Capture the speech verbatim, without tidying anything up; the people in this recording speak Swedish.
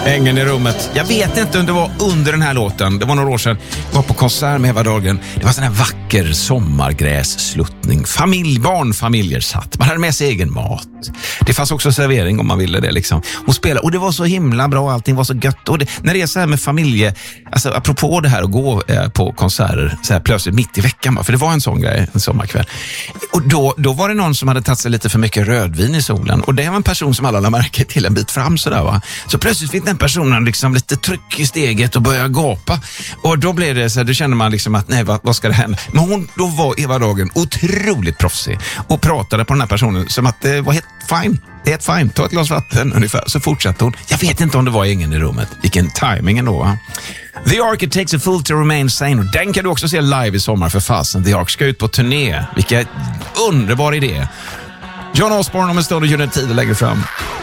Ängeln i rummet. Jag vet inte om det var under den här låten. Det var några år sedan. Jag var på konsert med Eva Dahlgren. Det var sån här vacker sommargrässluttning. Familj, barnfamiljer satt. Man hade med sig egen mat. Det fanns också servering om man ville det liksom. Hon spelade och det var så himla bra. Allting var så gött. Och det, när det är så här med familje, alltså apropå det här att gå eh, på konserter så här plötsligt mitt i veckan. För det var en sån grej en sommarkväll. Och då, då var det någon som hade tagit sig lite för mycket rödvin i solen. Och det var en person som alla lade märke till en bit fram sådär va. Så plötsligt fick den personen liksom lite tryck i steget och började gapa. Och då blev det så här, då känner man liksom att nej, vad, vad ska det hända? Men hon, då var Eva Dahlgren otroligt proffsig och pratade på den här personen som att det var helt fine. Det är ett fine, ta ett glas vatten ungefär. Så fortsatte hon. Jag vet inte om det var ingen i rummet. Vilken timing ändå va? The Ark, It Takes a Fool to Remain Sane. Och den kan du också se live i sommar för fasen. The Ark ska ut på turné. Vilken underbar idé. John Osborne om en stund och gör en tid och lägger fram.